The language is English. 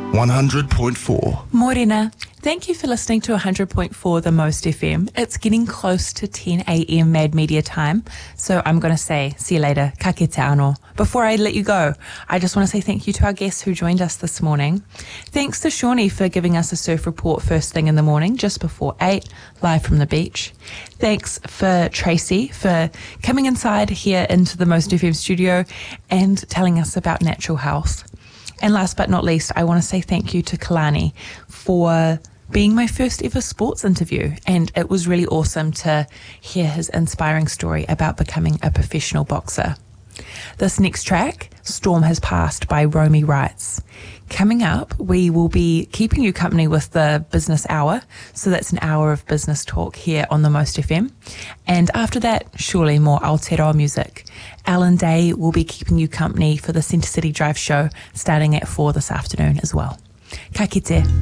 100.4. Morena. Thank you for listening to 100.4 The Most FM. It's getting close to 10 a.m. Mad Media time, so I'm going to say see you later, ka kite anō. Before I let you go, I just want to say thank you to our guests who joined us this morning. Thanks to Shawnee for giving us a surf report first thing in the morning, just before 8, live from the beach. Thanks for Tracy for coming inside here into the Most FM studio and telling us about natural health. And last but not least, I want to say thank you to Kalani for being my first ever sports interview. And it was really awesome to hear his inspiring story about becoming a professional boxer. This next track, Storm Has Passed by Romy Wrights. Coming up, we will be keeping you company with the business hour. So that's an hour of business talk here on the Most FM. And after that, surely more Aotearoa music. Alan Day will be keeping you company for the Centre City Drive show starting at 4 this afternoon as well. Ka kite.